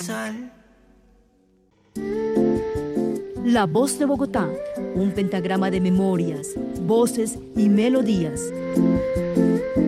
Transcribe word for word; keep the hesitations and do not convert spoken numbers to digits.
sal. La Voz de Bogotá, un pentagrama de memorias, voces y melodías.